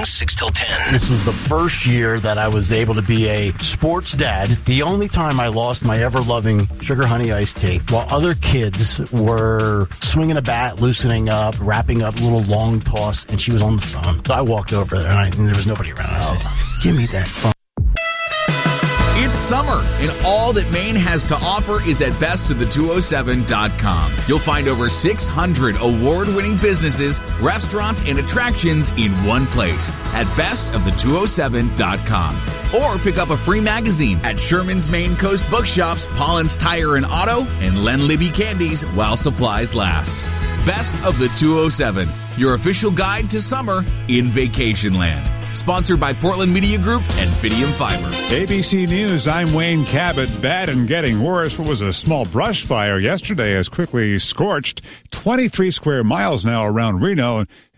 6 till 10. This was the first year that I was able to be a sports dad. The only time I lost my ever-loving Sugar Honey Iced Tea while other kids were swinging a bat, loosening up, wrapping up a little long toss, and she was on the phone. So I walked over there, and there was nobody around. I said, give me that phone. It's summer, and all that Maine has to offer is at bestofthe207.com. You'll find over 600 award-winning businesses, restaurants, and attractions in one place at bestofthe207.com. Or pick up a free magazine at Sherman's Maine Coast Bookshops, Pollen's Tire and Auto, and Len Libby Candies while supplies last. Best of the 207, your official guide to summer in Vacationland. Sponsored by Portland Media Group and Fidium Fiber. ABC News, I'm Wayne Cabot. Bad and getting worse. What was a small brush fire yesterday has quickly scorched 23 square miles now around Reno.